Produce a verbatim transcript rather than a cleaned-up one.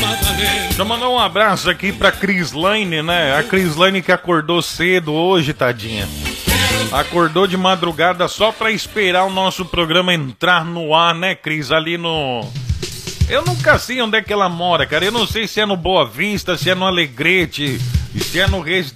Deixa eu mandar um abraço aqui pra Crislaine, né? A Crislaine que acordou cedo hoje, tadinha. Acordou de madrugada só pra esperar o nosso programa entrar no ar, né, Cris? Ali no... Eu nunca sei onde é que ela mora, cara. Eu não sei se é no Boa Vista, se é no Alegrete, se é no Res...